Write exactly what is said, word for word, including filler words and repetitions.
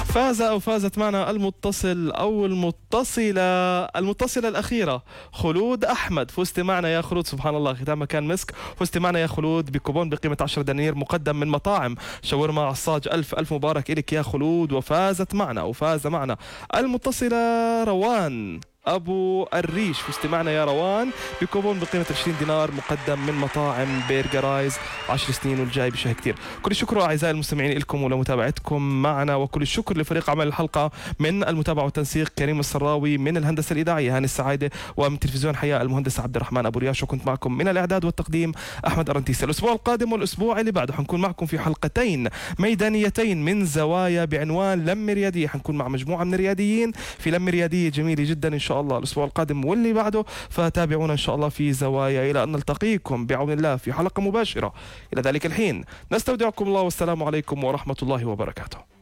فاز أو فازت معنا المتصل أو المتصلة المتصلة الأخيرة خلود أحمد. فزت معنا يا خلود، سبحان الله ختامها كان مسك. فزت معنا يا خلود بكوبون بقيمة عشرة دنانير مقدم من مطاعم شاورما عصاج. ألف ألف مبارك إلك يا خلود. وفازت معنا أو فاز معنا المتصلة روان أبو الريش. فزت معنا يا روان بكوبون بقيمة عشرين دينار مقدم من مطاعم بيرجرايز. عشر سنين والجاي بشهر كتير. كل الشكر أعزائي المستمعين لكم ولمتابعتكم معنا، وكل الشكر لفريق عمل الحلقة من المتابعة والتنسيق كريم السراوي، من الهندسة الإذاعية هاني السعايدة، ومن تلفزيون حياة المهندس عبد الرحمن أبو رياش. وكنت معكم من الإعداد والتقديم أحمد أرنتيس. الأسبوع القادم والأسبوع اللي بعده حنكون معكم في حلقتين ميدانيتين من زوايا بعنوان لم رياضية. حنكون مع مجموعة من الرياضيين في لم رياضية جميلة جدا إن شاء الله الأسبوع القادم واللي بعده، فتابعونا إن شاء الله في زوايا إلى أن نلتقيكم بعون الله في حلقة مباشرة. إلى ذلك الحين نستودعكم الله والسلام عليكم ورحمة الله وبركاته.